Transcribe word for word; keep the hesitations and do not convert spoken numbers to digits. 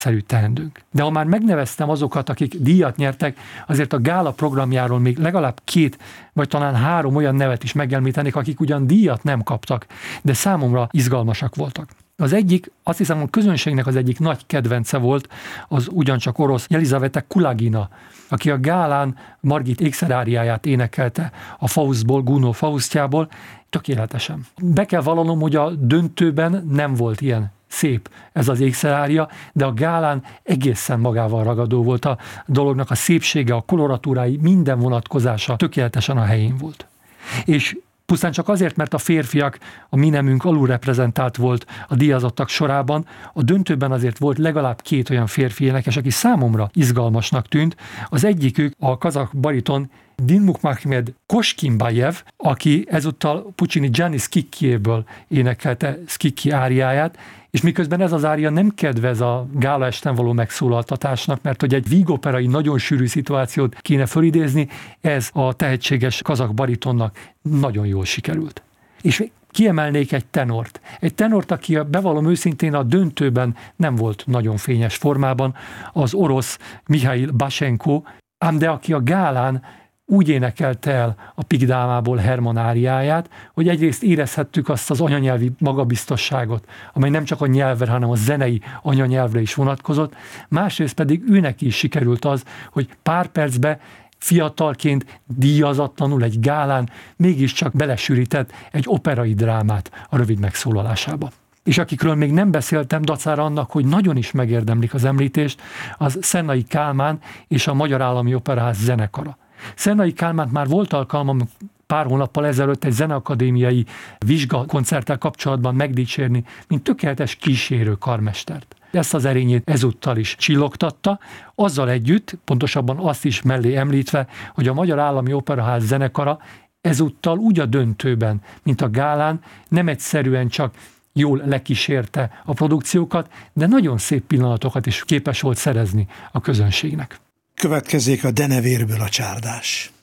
szerű teendőnk. De ha már megneveztem azokat, akik díjat nyertek, azért a gála programjáról még legalább két, vagy talán három olyan nevet is megemlítenék, akik ugyan díjat nem kaptak, de számomra izgalmasak voltak. Az egyik, azt hiszem, a közönségnek az egyik nagy kedvence volt, az ugyancsak orosz Jelizaveta Kulagina, aki a gálán Margit ékszeráriáját énekelte a Faustból, Gounod Faustjából, tökéletesen. Be kell vallanom, hogy a döntőben nem volt ilyen szép ez az ékszerária, de a gálán egészen magával ragadó volt. A dolognak a szépsége, a koloratúrái, minden vonatkozása tökéletesen a helyén volt. És pusztán csak azért, mert a férfiak, a mi nemünk alulreprezentált volt a díjazottak sorában, a döntőben azért volt legalább két olyan férfi énekes, aki számomra izgalmasnak tűnt. Az egyikük a kazakh bariton Dinmukmakhmed Koskimbajev, aki ezúttal Puccini Gianni Schicchiéből énekelte Schicchi áriáját, és miközben ez az ária nem kedvez a gála esten való megszólaltatásnak, mert hogy egy vígoperai nagyon sűrű szituációt kéne fölidézni, ez a tehetséges kazakh baritonnak nagyon jól sikerült. És kiemelnék egy tenort. Egy tenort, aki, bevallom őszintén, a döntőben nem volt nagyon fényes formában, az orosz Mihail Basenko, ám de aki a gálán úgy énekelte el a Pigdámából Hermann áriáját, hogy egyrészt érezhettük azt az anyanyelvi magabiztosságot, amely nem csak a nyelvre, hanem a zenei anyanyelvre is vonatkozott, másrészt pedig őnek is sikerült az, hogy pár percbe fiatalként, díjazatlanul egy gálán mégiscsak belesűrített egy operai drámát a rövid megszólalásába. És akikről még nem beszéltem, dacára annak, hogy nagyon is megérdemlik az említést, az Szennai Kálmán és a Magyar Állami Operaház zenekara. Szennai Kálmánt már volt alkalmam pár hónappal ezelőtt egy zeneakadémiai vizsgakoncerttel kapcsolatban megdicsérni, mint tökéletes kísérő karmestert. Ezt az erényét ezúttal is csillogtatta, azzal együtt, pontosabban azt is mellé említve, hogy a Magyar Állami Operaház zenekara ezúttal úgy a döntőben, mint a gálán, nem egyszerűen csak jól lekísérte a produkciókat, de nagyon szép pillanatokat is képes volt szerezni a közönségnek. Következzék a Denevérből a csárdás.